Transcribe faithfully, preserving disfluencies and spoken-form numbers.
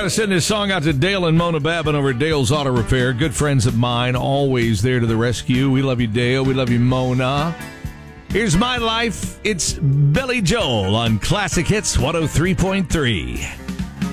to send this song out to Dale and Mona Babin over at Dale's Auto Repair. Good friends of mine, always there to the rescue. We love you, Dale. We love you, Mona. Here's My Life. It's Billy Joel on Classic Hits one oh three point three.